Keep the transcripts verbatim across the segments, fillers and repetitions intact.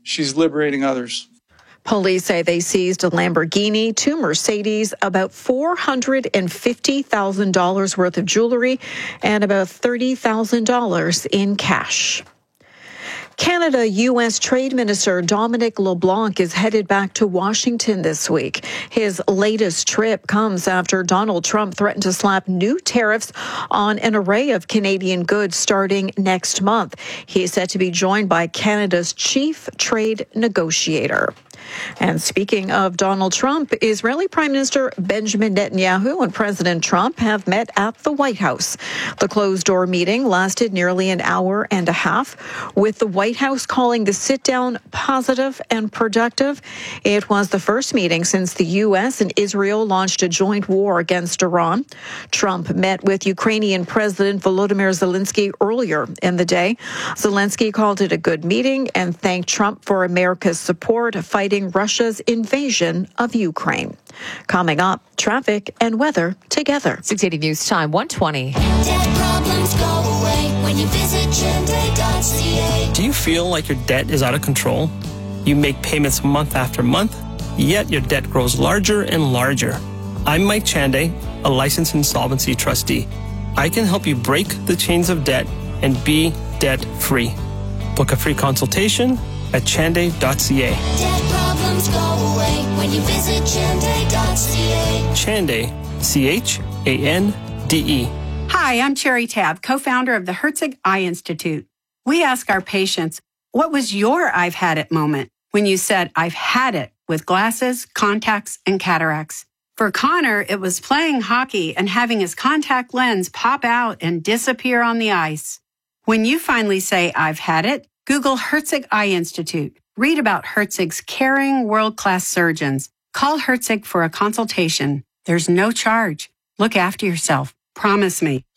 she's liberating others. Police say they seized a Lamborghini, two Mercedes, about four hundred fifty thousand dollars worth of jewelry, and about thirty thousand dollars in cash. Canada U S Trade Minister Dominic LeBlanc is headed back to Washington this week. His latest trip comes after Donald Trump threatened to slap new tariffs on an array of Canadian goods starting next month. He is set to be joined by Canada's chief trade negotiator. And speaking of Donald Trump, Israeli Prime Minister Benjamin Netanyahu and President Trump have met at the White House. The closed-door meeting lasted nearly an hour and a half, with the White House calling the sit-down positive and productive. It was the first meeting since the U S and Israel launched a joint war against Iran. Trump met with Ukrainian President Volodymyr Zelensky earlier in the day. Zelensky called it a good meeting and thanked Trump for America's support fighting Russia's invasion of Ukraine. Coming up, traffic and weather together. six eighty News Time, one twenty. Debt problems go away when you visit Chande dot c a. Do you feel like your debt is out of control? You make payments month after month, yet your debt grows larger and larger. I'm Mike Chande, a licensed insolvency trustee. I can help you break the chains of debt and be debt-free. Book a free consultation at Chande dot c a. Debt problems go away when you visit Chande dot c a. Chande, C H A N D E. Hi, I'm Cherry Tabb, co-founder of the Herzig Eye Institute. We ask our patients, what was your I've had it moment when you said, I've had it with glasses, contacts, and cataracts? For Connor, it was playing hockey and having his contact lens pop out and disappear on the ice. When you finally say, I've had it, Google Herzig Eye Institute. Read about Herzig's caring, world-class surgeons. Call Herzig for a consultation. There's no charge. Look after yourself. Promise me.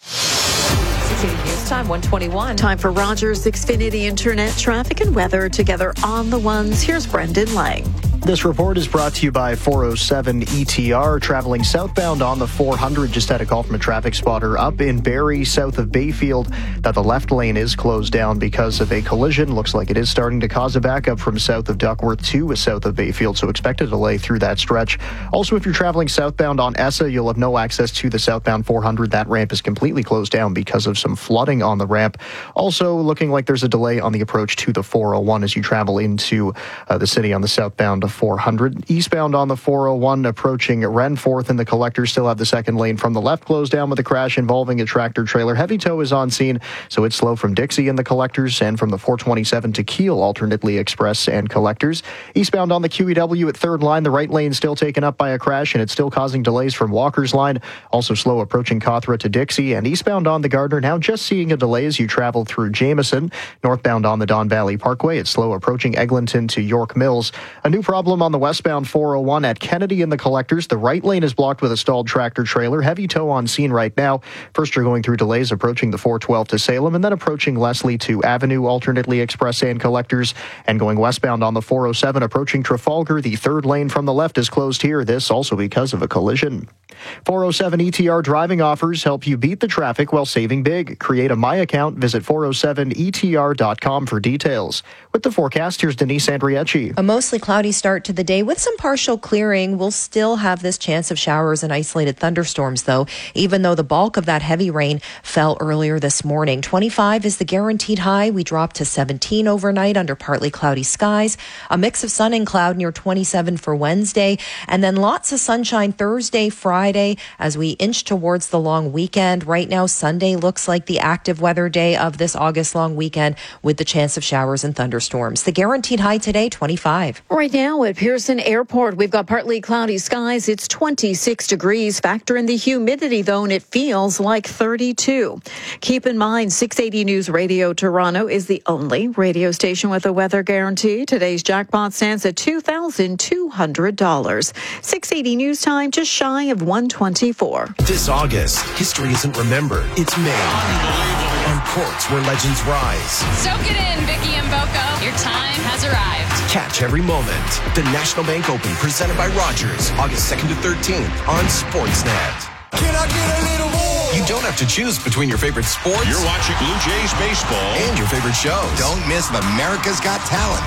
six eighty News Time, one twenty-one. Time for Rogers Xfinity Internet traffic and weather together on the ones. Here's Brendan Lang. This report is brought to you by four oh seven E T R, traveling southbound on the four hundred. Just had a call from a traffic spotter up in Barrie, south of Bayfield, that the left lane is closed down because of a collision. Looks like it is starting to cause a backup from south of Duckworth to south of Bayfield, so expect a delay through that stretch. Also, if you're traveling southbound on Essa, you'll have no access to the southbound four hundred. That ramp is completely closed down because of some flooding on the ramp. Also, looking like there's a delay on the approach to the four oh one as you travel into uh, the city on the southbound four hundred. Eastbound on the four oh one approaching Renforth, and the collectors still have the second lane from the left closed down with a crash involving a tractor trailer. Heavy tow is on scene, so it's slow from Dixie and the collectors, and from the four twenty-seven to Kiel, alternately express and collectors. Eastbound on the Q E W at third line, the right lane still taken up by a crash, and it's still causing delays from Walker's line. Also slow approaching Cawthra to Dixie, and eastbound on the Gardner now just seeing a delay as you travel through Jameson. Northbound on the Don Valley Parkway, it's slow approaching Eglinton to York Mills. A new problem on the westbound four oh one at Kennedy and the collectors. The right lane is blocked with a stalled tractor trailer. Heavy tow on scene right now. First, you're going through delays approaching the four twelve to Salem, and then approaching Leslie to Avenue, alternately express and collectors. And going westbound on the four oh seven approaching Trafalgar, the third lane from the left is closed here. This also because of a collision. four oh seven E T R driving offers help you beat the traffic while saving big. Create a My Account. Visit four oh seven E T R dot com for details. With the forecast, here's Denise Andriecci. A mostly cloudy start to the day with some partial clearing. We'll still have this chance of showers and isolated thunderstorms, though, even though the bulk of that heavy rain fell earlier this morning. twenty-five is the guaranteed high. We dropped to seventeen overnight under partly cloudy skies. A mix of sun and cloud near twenty-seven for Wednesday, and then lots of sunshine Thursday, Friday, as we inch towards the long weekend. Right now, Sunday looks like the active weather day of this August long weekend with the chance of showers and thunderstorms. The guaranteed high today, twenty-five. Right now at Pearson Airport, we've got partly cloudy skies. It's twenty-six degrees. Factor in the humidity, though, and it feels like thirty-two. Keep in mind, six eighty News Radio Toronto is the only radio station with a weather guarantee. Today's jackpot stands at two thousand two hundred dollars. six eighty News Time, just shy of one twenty-four. This August, history isn't remembered, it's made. On courts where legends rise. Soak it in, Vicky and Boko. Your time has arrived. Catch every moment. The National Bank Open, presented by Rogers, August second to thirteenth on Sportsnet. Can I get a little more? You don't have to choose between your favorite sports. You're watching Blue Jays baseball and your favorite shows. Don't miss America's Got Talent. Now you can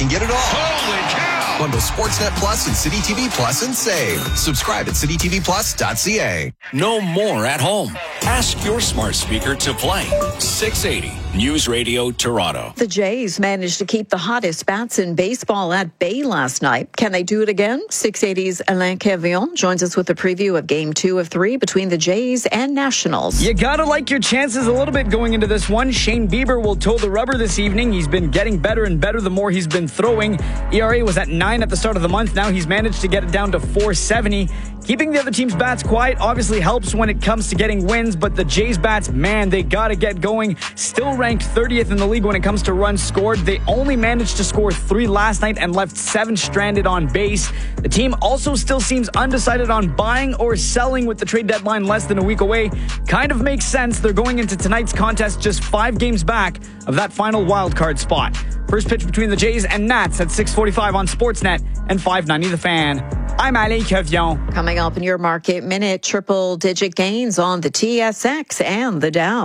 can get it all. Holy cow! Bundle Sportsnet Plus and City T V Plus and save. Subscribe at city t v plus dot c a. No more at home. Ask your smart speaker to play six eighty News Radio Toronto. The Jays managed to keep the hottest bats in baseball at bay last night. Can they do it again? six eighty's Alain Cavillon joins us with a preview of Game two of three between the Jays and Nationals. You gotta like your chances a little bit going into this one. Shane Bieber will toe the rubber this evening. He's been getting better and better the more he's been throwing. E R A was at nine at the start of the month. Now he's managed to get it down to four seventy. Keeping the other team's bats quiet obviously helps when it comes to getting wins, but the Jays bats, man, they gotta get going. Still ranked thirtieth in the league when it comes to runs scored. They only managed to score three last night and left seven stranded on base. The team also still seems undecided on buying or selling with the trade deadline less than a week away. Kind of makes sense. They're going into tonight's contest just five games back of that final wildcard spot. First pitch between the Jays and Nats at six forty-five on Sportsnet and five ninety The Fan. I'm Alain Cavillon. Coming up in your market minute, triple-digit gains on the T S X and the Dow.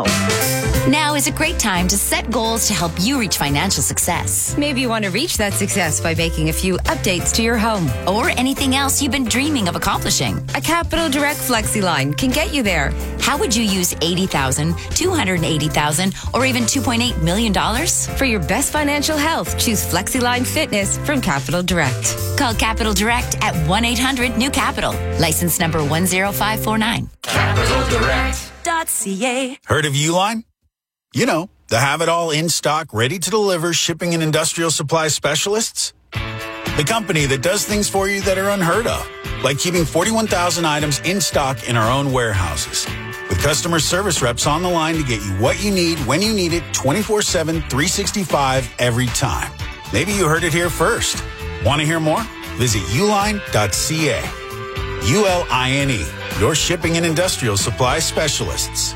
Now is a great time to set goals to help you reach financial success. Maybe you want to reach that success by making a few updates to your home. Or anything else you've been dreaming of accomplishing. A Capital Direct Flexi line can get you there. How would you use eighty thousand dollars, two hundred eighty thousand dollars, or even two point eight million dollars? For your best financial health, choose FlexiLine Fitness from Capital Direct. Call Capital Direct at one eight hundred new capital. License number one zero five four nine. Capital Direct dot c a. Heard of Uline? You know, the have-it-all in-stock, ready-to-deliver shipping and industrial supply specialists. The company that does things for you that are unheard of, like keeping forty-one thousand items in stock in our own warehouses. With customer service reps on the line to get you what you need, when you need it, twenty-four seven, three sixty-five, every time. Maybe you heard it here first. Want to hear more? Visit uline dot c a. U L I N E, your shipping and industrial supply specialists.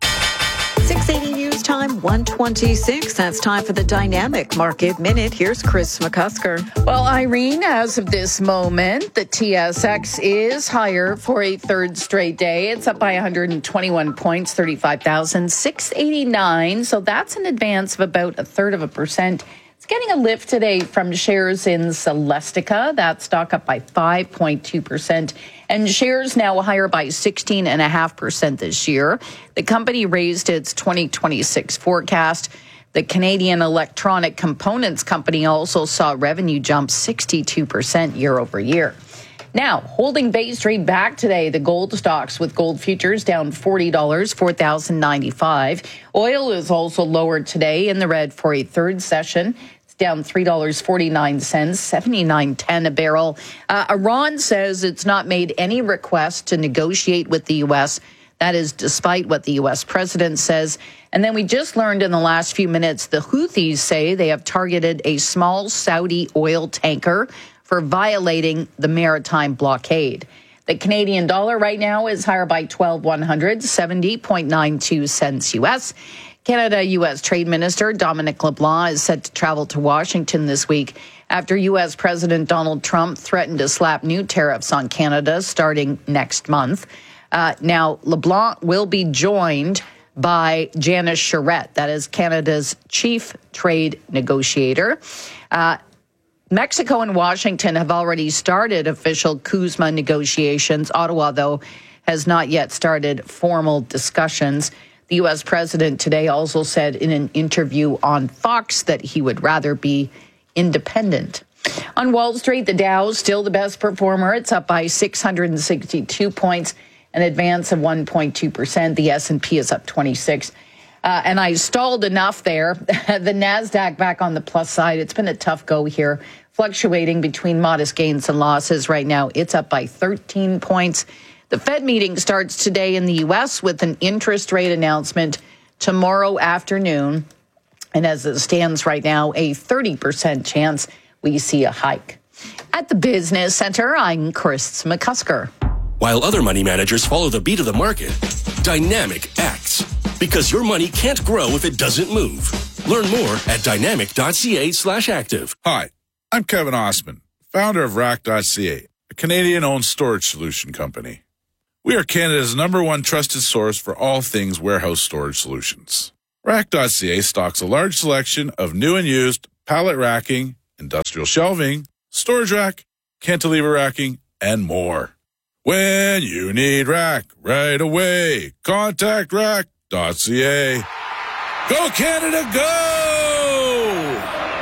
six eighty News Time, one twenty-six. That's time for the Dynamic Market Minute. Here's Chris McCusker. Well, Irene, as of this moment, the T S X is higher for a third straight day. It's up by one hundred twenty-one points, thirty-five thousand six hundred eighty-nine. So that's an advance of about a third of a percent. It's getting a lift today from shares in Celestica. That stock up by five point two percent. And shares now higher by sixteen point five percent this year. The company raised its twenty twenty-six forecast. The Canadian Electronic Components Company also saw revenue jump sixty-two percent year over year. Now, holding Bay Street back today, the gold stocks with gold futures down forty dollars, four thousand ninety-five dollars. Oil is also lowered today in the red for a third session. It's down three dollars and forty-nine cents, seventy-nine ten a barrel. Uh, Iran says it's not made any request to negotiate with the U S. That is despite what the U S president says. And then we just learned in the last few minutes, the Houthis say they have targeted a small Saudi oil tanker for violating the maritime blockade. The Canadian dollar right now is higher by twelve one hundred, seventy point nine two cents U S. Canada-U S Trade Minister Dominic LeBlanc is set to travel to Washington this week after U S President Donald Trump threatened to slap new tariffs on Canada starting next month. Uh, now, LeBlanc will be joined by Janice Charette, that is Canada's chief trade negotiator. Uh, Mexico and Washington have already started official CUSMA negotiations. Ottawa, though, has not yet started formal discussions. The U S president today also said in an interview on Fox that he would rather be independent. On Wall Street, the Dow is still the best performer. It's up by six hundred sixty-two points, an advance of one point two percent. The S and P is up twenty-six. Uh, and I stalled enough there. The NASDAQ back on the plus side. It's been a tough go here, fluctuating between modest gains and losses. Right now, it's up by thirteen points. The Fed meeting starts today in the U S with an interest rate announcement tomorrow afternoon. And as it stands right now, a thirty percent chance we see a hike. At the Business Center, I'm Chris McCusker. While other money managers follow the beat of the market, Dynamic acts. Because your money can't grow if it doesn't move. Learn more at dynamic.ca slash active. Hi, I'm Kevin Osman, founder of rack dot c a, a Canadian-owned storage solution company. We are Canada's number one trusted source for all things warehouse storage solutions. rack dot c a stocks a large selection of new and used pallet racking, industrial shelving, storage rack, cantilever racking, and more. When you need rack right away, contact rack dot c a. Go Canada, go!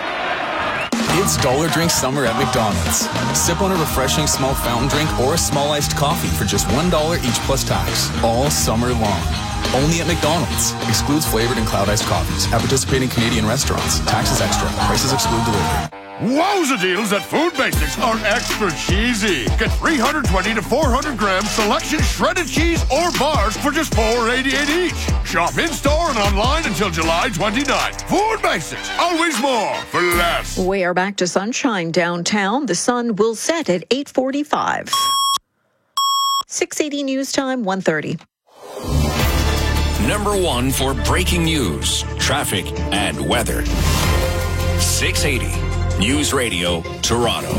It's Dollar Drink Summer at McDonald's. Sip on a refreshing small fountain drink or a small iced coffee for just one dollar each plus tax, all summer long. Only at McDonald's. Excludes flavored and cloud iced coffees at participating Canadian restaurants. Taxes extra. Prices exclude delivery. Wowza deals at Food Basics are extra cheesy. Get three hundred twenty to four hundred gram selection shredded cheese or bars for just four eighty-eight each. Shop in-store and online until July twenty-ninth. Food Basics, always more for less. We are back to sunshine downtown. The sun will set at eight forty-five. six eighty News Time, one thirty. Number one for breaking news, traffic, and weather. six eighty News Radio, Toronto.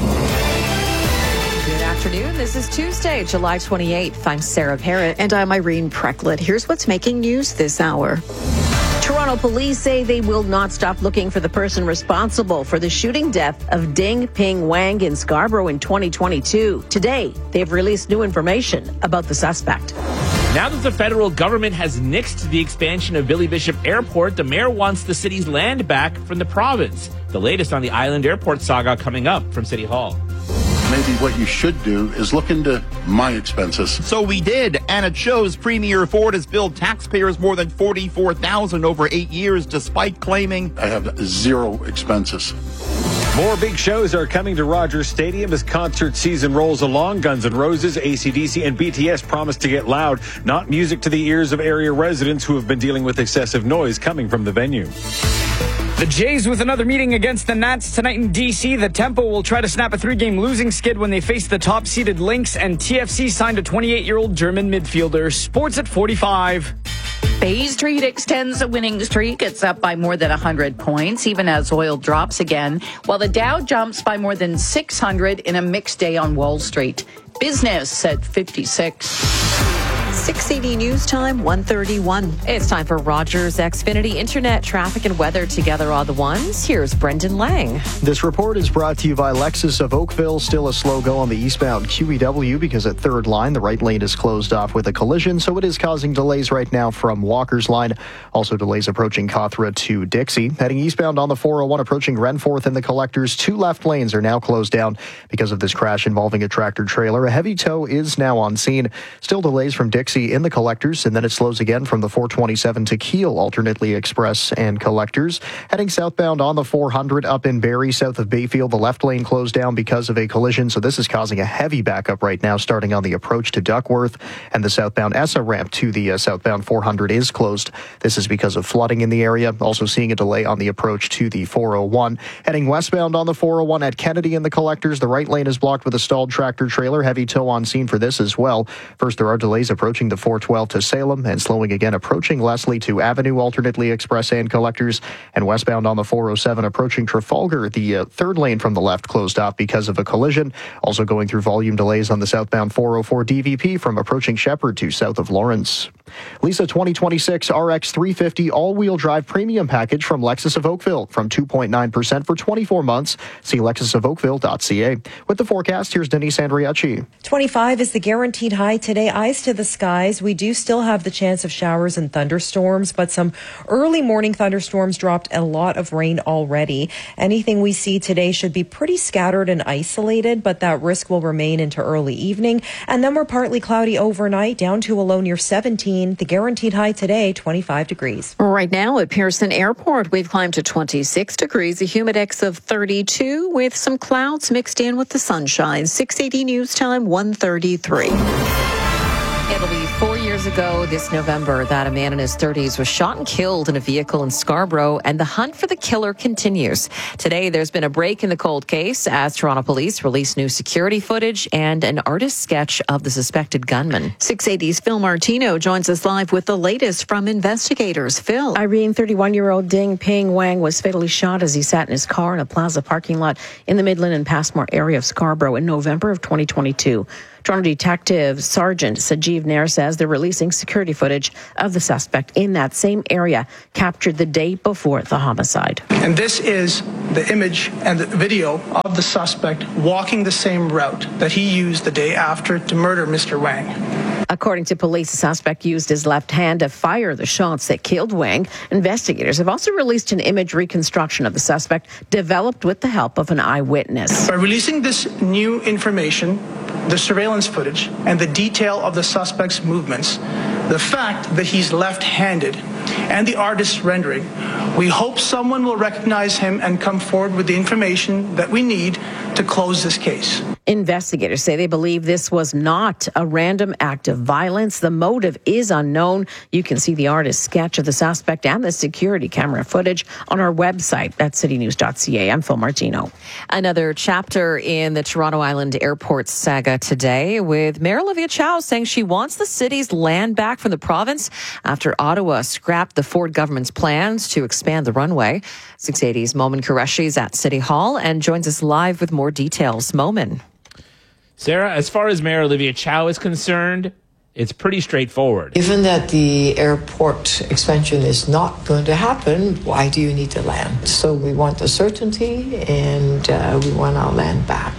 Good afternoon. This is Tuesday, July twenty-eighth. I'm Sarah Parrott. And I'm Irene Precklett. Here's what's making news this hour. Toronto police say they will not stop looking for the person responsible for the shooting death of Ding Ping Wang in Scarborough in twenty twenty-two. Today, they've released new information about the suspect. Now that the federal government has nixed the expansion of Billy Bishop Airport, the mayor wants the city's land back from the province. The latest on the Island Airport saga coming up from City Hall. Maybe what you should do is look into my expenses. So we did, and it shows Premier Ford has billed taxpayers more than forty-four thousand dollars over eight years, despite claiming I have zero expenses. More big shows are coming to Rogers Stadium as concert season rolls along. Guns N' Roses, A C D C, and B T S promise to get loud, not music to the ears of area residents who have been dealing with excessive noise coming from the venue. The Jays with another meeting against the Nats tonight in D C. The Tempo will try to snap a three-game losing skid when they face the top-seeded Lynx, and T F C signed a twenty-eight-year-old German midfielder. Sports at forty-five. Bay Street extends a winning streak. It's up by more than one hundred points, even as oil drops again, while the Dow jumps by more than six hundred in a mixed day on Wall Street. Business at fifty-six. six eighty News Time, one thirty-one. It's time for Rogers Xfinity Internet traffic and weather together on the ones. Here's Brendan Lang. This report is brought to you by Lexus of Oakville. Still a slow go on the eastbound Q E W because at third line, the right lane is closed off with a collision, so it is causing delays right now from Walker's line. Also delays approaching Cawthra to Dixie. Heading eastbound on the four oh one approaching Renforth and the Collectors. Two left lanes are now closed down because of this crash involving a tractor trailer. A heavy tow is now on scene. Still delays from Dixie in the Collectors, and then it slows again from the four twenty-seven to Kiel, alternately Express and Collectors. Heading southbound on the four hundred up in Barrie, south of Bayfield, the left lane closed down because of a collision, so this is causing a heavy backup right now, starting on the approach to Duckworth, and the southbound Essa ramp to the uh, southbound four hundred is closed. This is because of flooding in the area. Also seeing a delay on the approach to the four oh one. Heading westbound on the four oh one at Kennedy and the Collectors, the right lane is blocked with a stalled tractor trailer. Heavy tow on scene for this as well. First, there are delays approaching the four twelve to Salem and slowing again approaching Leslie to Avenue, alternately Express and Collectors, and westbound on the four oh seven approaching Trafalgar. The uh, third lane from the left closed off because of a collision. Also going through volume delays on the southbound four oh four D V P from approaching Shepherd to south of Lawrence. Lisa twenty twenty-six R X three fifty all-wheel drive premium package from Lexus of Oakville from two point nine percent for twenty-four months. See lexus of oakville dot c a. With the forecast, here's Denise Andriacci. twenty-five is the guaranteed high today. Eyes to the skies. We do still have the chance of showers and thunderstorms, but some early morning thunderstorms dropped a lot of rain already. Anything we see today should be pretty scattered and isolated, but that risk will remain into early evening. And then we're partly cloudy overnight, down to a low near seventeen. The guaranteed high today, twenty-five degrees. Right now at Pearson Airport, we've climbed to twenty-six degrees, a humidex of thirty-two with some clouds mixed in with the sunshine. six eighty News Time, one thirty-three. It'll be four years ago this November that a man in his thirties was shot and killed in a vehicle in Scarborough, and the hunt for the killer continues. Today, there's been a break in the cold case as Toronto police release new security footage and an artist sketch of the suspected gunman. six eighty's Phil Martino joins us live with the latest from investigators. Phil. Irene, thirty-one-year-old Ding Ping Wang was fatally shot as he sat in his car in a plaza parking lot in the Midland and Passmore area of Scarborough in November of twenty twenty-two. Toronto Detective Sergeant Sajeev Nair says there releasing security footage of the suspect in that same area captured the day before the homicide. And this is the image and the video of the suspect walking the same route that he used the day after to murder Mister Wang. According to police, the suspect used his left hand to fire the shots that killed Wang. Investigators have also released an image reconstruction of the suspect developed with the help of an eyewitness. By releasing this new information, the surveillance footage, and the detail of the suspect's movements, the fact that he's left-handed, and the artist's rendering, we hope someone will recognize him and come forward with the information that we need to close this case. Investigators say they believe this was not a random act of violence. The motive is unknown. You can see the artist's sketch of the suspect and the security camera footage on our website at city news dot c a. I'm Phil Martino. Another chapter in the Toronto Island Airport saga today, with Mayor Olivia Chow saying she wants the city's land back from the province after Ottawa scrapped the Ford government's plans to expand the runway. six eighty's Momin Qureshi is at City Hall and joins us live with more details. Momin. Sarah, as far as Mayor Olivia Chow is concerned, it's pretty straightforward. Given that the airport expansion is not going to happen, why do you need the land? So we want the certainty, and uh, we want our land back.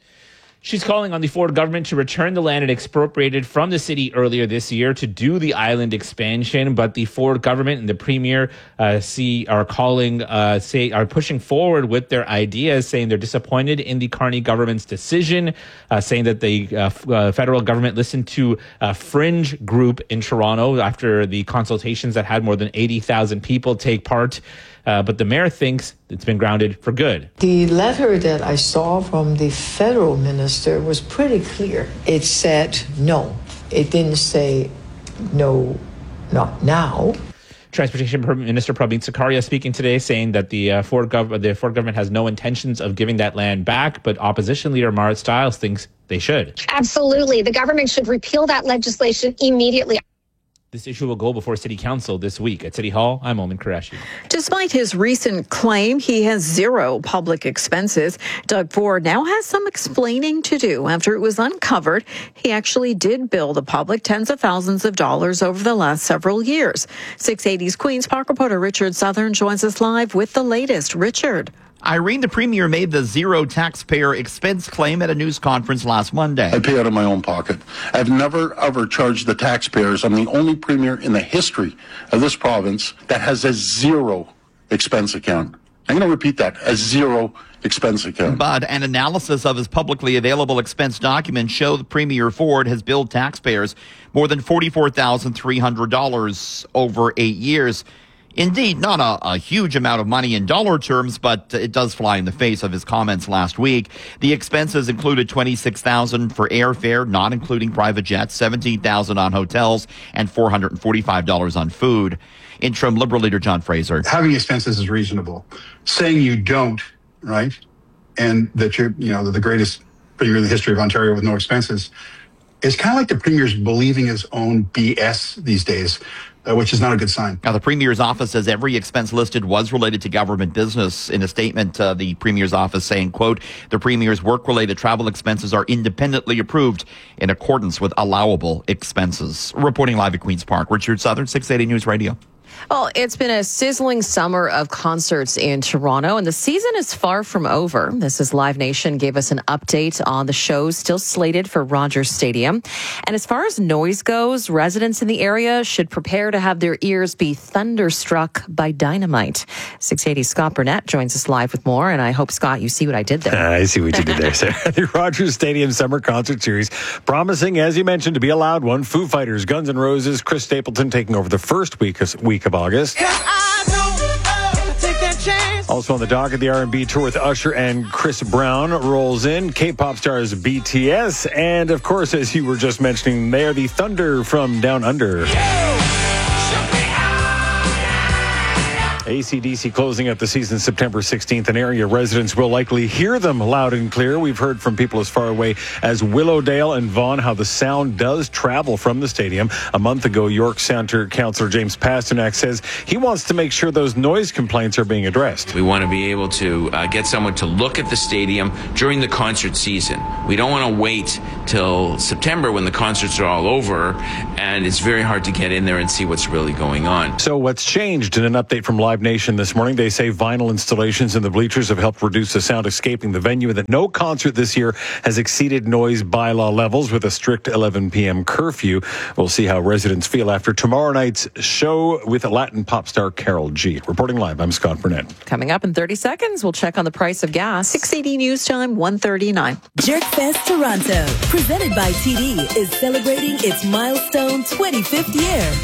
She's calling on the Ford government to return the land it expropriated from the city earlier this year to do the island expansion. But the Ford government and the premier uh, see are calling, uh, say, are pushing forward with their ideas, saying they're disappointed in the Carney government's decision, uh, saying that the uh, f- uh, federal government listened to a fringe group in Toronto after the consultations that had more than eighty thousand people take part. Uh, but the mayor thinks it's been grounded for good. The letter that I saw from the federal minister was pretty clear. It said no. It didn't say no, not now. Transportation Minister Prabhat Sarkaria speaking today, saying that the uh, Ford gov- the Ford government has no intentions of giving that land back, but opposition leader Marit Stiles thinks they should. Absolutely. The government should repeal that legislation immediately. This issue will go before City Council this week. At City Hall, I'm Momin Qureshi. Despite his recent claim he has zero public expenses, Doug Ford now has some explaining to do. After it was uncovered, he actually did bill the public tens of thousands of dollars over the last several years. six eighty's Queen's Park reporter Richard Southern joins us live with the latest. Richard. Irene, the premier made the zero taxpayer expense claim at a news conference last Monday. I pay out of my own pocket. I've never, ever charged the taxpayers. I'm the only premier in the history of this province that has a zero expense account. I'm going to repeat that, a zero expense account. But an analysis of his publicly available expense documents show that Premier Ford has billed taxpayers more than forty-four thousand three hundred dollars over eight years. Indeed, not a, a huge amount of money in dollar terms, but it does fly in the face of his comments last week. The expenses included twenty-six thousand dollars for airfare, not including private jets, seventeen thousand dollars on hotels, and four hundred forty-five dollars on food. Interim Liberal leader John Fraser. Having expenses is reasonable. Saying you don't, right, and that you're, you know, the greatest premier in the history of Ontario with no expenses, is kind of like the premier's believing his own B S these days. Uh, which is not a good sign. Now, the Premier's office says every expense listed was related to government business. In a statement, uh, the Premier's office saying, quote, the Premier's work-related travel expenses are independently approved in accordance with allowable expenses. Reporting live at Queen's Park, Richard Southern, six eighty News Radio. Well, it's been a sizzling summer of concerts in Toronto, and the season is far from over. This is Live Nation gave us an update on the shows still slated for Rogers Stadium. And as far as noise goes, residents in the area should prepare to have their ears be thunderstruck by dynamite. six eighty Scott Burnett joins us live with more, and I hope, Scott, you see what I did there. I see what you did there, Sarah. The Rogers Stadium Summer Concert Series, promising, as you mentioned, to be a loud one. Foo Fighters, Guns N' Roses, Chris Stapleton taking over the first week of, week of August. Also on the docket, the R and B tour with Usher and Chris Brown rolls in. K-pop stars B T S. And, of course, as you were just mentioning, they are the Thunder from Down Under. A C D C closing out the season September sixteenth, and area residents will likely hear them loud and clear. We've heard from people as far away as Willowdale and Vaughan how the sound does travel from the stadium. A month ago, York Centre Councillor James Pasternak says he wants to make sure those noise complaints are being addressed. We want to be able to uh, get someone to look at the stadium during the concert season. We don't want to wait till September when the concerts are all over and it's very hard to get in there and see what's really going on. So what's changed? In an update from Live Nation this morning, they say vinyl installations in the bleachers have helped reduce the sound escaping the venue, and that no concert this year has exceeded noise bylaw levels with a strict eleven p.m. curfew. We'll see how residents feel after tomorrow night's show with Latin pop star Karol G. Reporting live, I'm Scott Burnett. Coming up in thirty seconds, we'll check on the price of gas. six eighty News Time, one thirty-nine. Jerkfest Toronto, presented by T D, is celebrating its milestone twenty-fifth year.